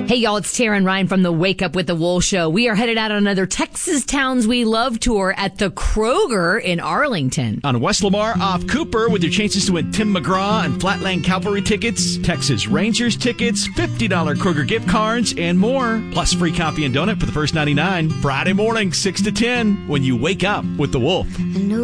Hey, y'all, it's Tara and Ryan from the Wake Up with the Wool Show. We are headed out on another Texas Towns We Love tour at the Kroger in Arlington. On West Lamar off Cooper with your chances to win Tim McGraw and Flatland Cavalry tickets, Texas Rangers tickets, $50 Kroger gift cards, and more. Plus free coffee and donut for the first $99. Friday morning, 6 to 10, when you wake up with the Wolf.